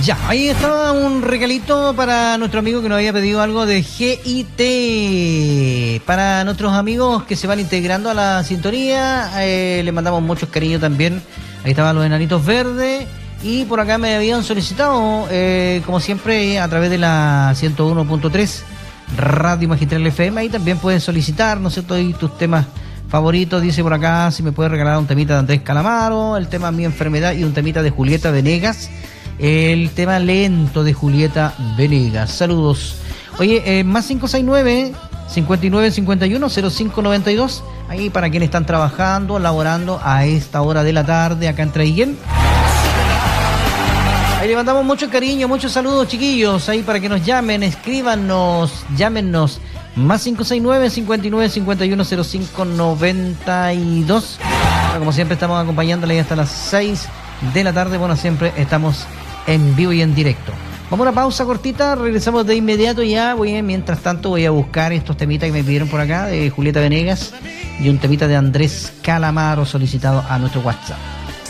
Ya, ahí estaba un regalito para nuestro amigo que nos había pedido algo de GIT. Para nuestros amigos que se van integrando a la sintonía, le mandamos muchos cariños también. Ahí estaban los enanitos verdes. Y por acá me habían solicitado, como siempre, a través de la 101.3 Radio Magistral FM. Ahí también pueden solicitar, ¿no es cierto?, y tus temas favoritos. Dice por acá si me puede regalar un temita de Andrés Calamaro, el tema Mi Enfermedad y un temita de Julieta Venegas. El tema Lento de Julieta Venegas. Saludos. Oye, más 569 5951 0592. Ahí para quienes están trabajando, laborando a esta hora de la tarde acá en Traiguén. Ahí le mandamos mucho cariño, muchos saludos, chiquillos. Ahí para que nos llamen, escríbanos, llámenos. Más 569 59 51 0592. Bueno, como siempre estamos acompañándole hasta las 6 de la tarde. Bueno, siempre estamos en vivo y en directo. Vamos a una pausa cortita, regresamos de inmediato ya. Mientras tanto voy a buscar estos temitas que me pidieron por acá de Julieta Venegas y un temita de Andrés Calamaro solicitado a nuestro WhatsApp.